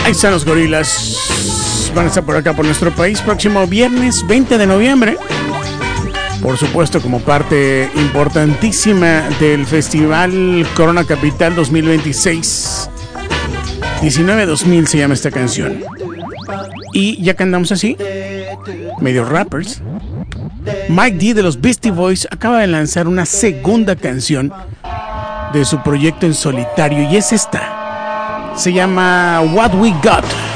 Ahí están los Gorilas. Van a estar por acá, por nuestro país, próximo viernes 20 de noviembre. Por supuesto, como parte importantísima del Festival Corona Capital 2026. 19-2000 se llama esta canción. Y ya que andamos así, medio rappers, Mike D de los Beastie Boys acaba de lanzar una segunda canción de su proyecto en solitario, y es esta. Se llama What We Got.